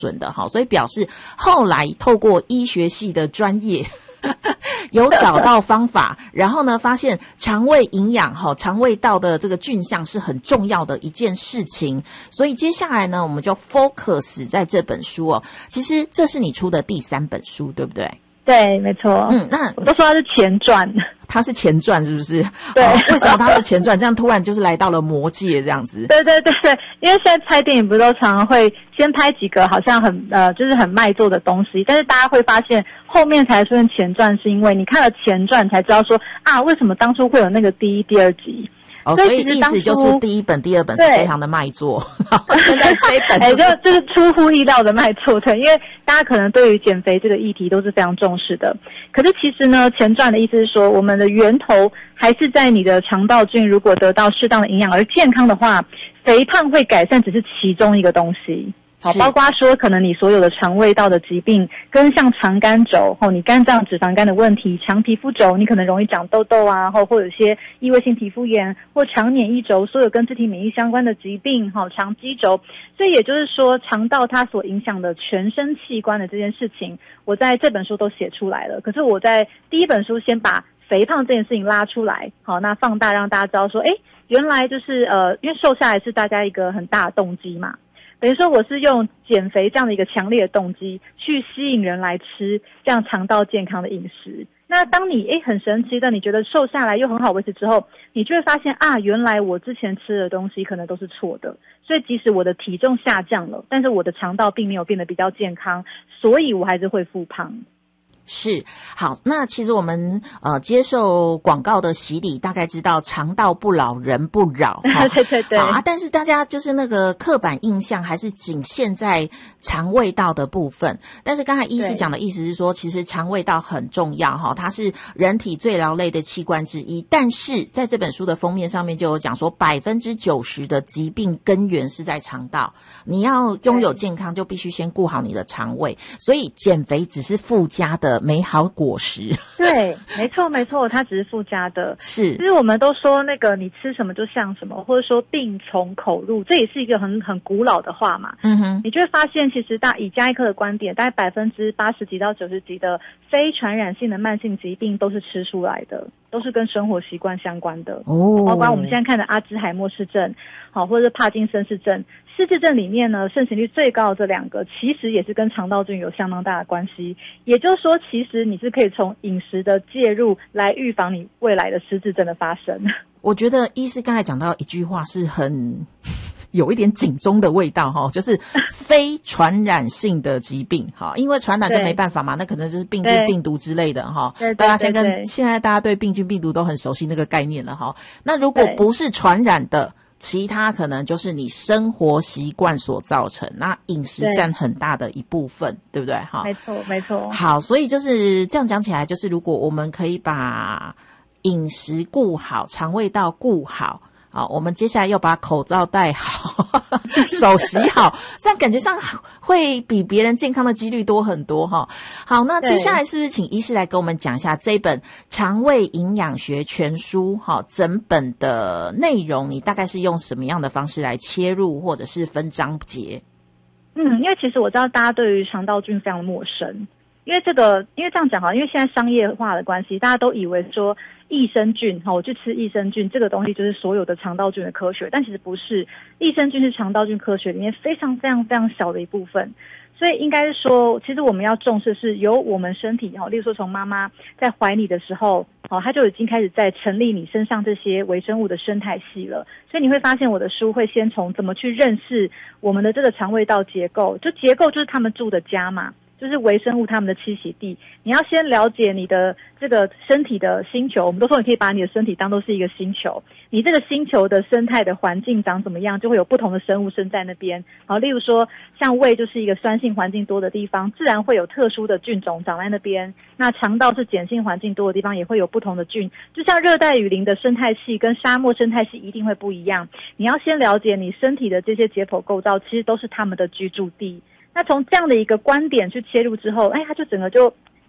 准的哈，所以表示后来透过医学系的专业有找到方法，然后呢发现肠胃营养肠胃道的这个菌相是很重要的一件事情，所以接下来呢我们就 focus 在这本书哦。其实这是你出的第3本书对不对？ 对，没错。 那我都说它是前传， 它是前传是不是？ 对。 为什么它是前传？这样突然就是来到了魔界这样子。 对，因为现在拍电影不是都常常会先拍几个好像很就是很卖座的东西，但是大家会发现后面才出现前传，是因为你看了前传才知道说啊，为什么当初会有那个第1、第2集。 所以意思就是第1本、第2本是非常的卖座，现在这一本就是出乎意料的卖座，对，因为大家可能对于减肥这个议题都是非常重视的。可是其实呢，前传的意思是说，我们的源头还是在你的肠道菌，如果得到适当的营养而健康的话，肥胖会改善只是其中一个东西。好，包括说可能你所有的肠胃道的疾病，跟像肠肝肘，你肝脏脂肪肝的问题，肠皮肤肘，你可能容易长痘痘啊，或有一些异位性皮肤炎，或肠免疫轴，所有跟自体免疫相关的疾病，肠肌轴。所以也就是说，肠道它所影响的全身器官的这件事情，我在这本书都写出来了。可是我在第1本书先把肥胖这件事情拉出来，好，那放大让大家知道说，原来就是因为瘦下来是大家一个很大的动机嘛。等于说我是用减肥这样的一个强烈的动机去吸引人来吃这样肠道健康的饮食。那当你很神奇的你觉得瘦下来又很好维持之后，你就会发现啊，原来我之前吃的东西可能都是错的。所以即使我的体重下降了，但是我的肠道并没有变得比较健康，所以我还是会复胖。 是，好，那其实我们接受广告的洗礼，大概知道肠道不老人不老对好啊，但是大家就是那个刻板印象还是仅限在肠胃道的部分。但是刚才医师讲的意思是说，其实肠胃道很重要它是人体最劳累的器官之一。但是在这本书的封面上面就有讲说，90%的疾病根源是在肠道，你要拥有健康就必须先顾好你的肠胃，所以减肥只是附加的美好果实。 对，没错，它只是附加的。 是， 其实我们都说那个你吃什么就像什么，或者说病从口入，这也是一个很古老的话嘛。你就会发现，其实以家医科的观点，大概80%几到90%几的非传染性的慢性疾病都是吃出来的，都是跟生活习惯相关的。包括我们现在看的阿兹海默氏症，或者是帕金森氏症。失智症里面呢，盛行率最高的这2个，其实也是跟肠道菌有相当大的关系。也就是说，其实你是可以从饮食的介入来预防你未来的失智症的发生。 我觉得医师刚才讲到一句话是很有一点警钟的味道就是非传染性的疾病因为传染就没办法嘛，那可能就是病菌病毒之类的大家现在大家对病菌病毒都很熟悉那个概念了那如果不是传染的，其他可能就是你生活习惯所造成，那饮食占很大的一部分， 对不对没错。好， 所以就是这样讲起来，就是如果我们可以把饮食顾好，肠胃道顾好，我们接下来又把口罩戴好手洗好，这样感觉上会比别人健康的几率多很多好，那接下来是不是请医师来跟我们讲一下这本肠胃营养学全书整本的内容，你大概是用什么样的方式来切入或者是分章节？ 因为其实我知道大家对于肠道菌非常陌生，因为这样讲因为现在商业化的关系，大家都以为说益生菌我去吃益生菌这个东西就是所有的肠道菌的科学，但其实不是，益生菌是肠道菌科学里面非常非常非常小的一部分。所以应该是说，其实我们要重视是由我们身体例如说从妈妈在怀你的时候它就已经开始在成立你身上这些微生物的生态系了。所以你会发现我的书会先从怎么去认识我们的这个肠胃道结构，就结构就是他们住的家嘛，就是微生物他们的栖息地。你要先了解你的这个身体的星球，我们都说你可以把你的身体当作是一个星球，你这个星球的生态的环境长怎么样，就会有不同的生物生在那边。例如说像胃就是一个酸性环境多的地方，自然会有特殊的菌种长在那边。那肠道是碱性环境多的地方，也会有不同的菌。就像热带雨林的生态系跟沙漠生态系一定会不一样，你要先了解你身体的这些解剖构造，其实都是他们的居住地。那从这样的一个观点去切入之后，它就整个就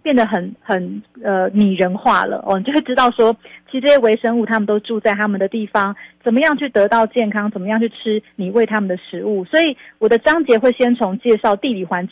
变得很拟人化了哦，你就会知道说，其实这些微生物他们都住在他们的地方，怎么样去得到健康，怎么样去吃你喂他们的食物。所以我的章节会先从介绍地理环境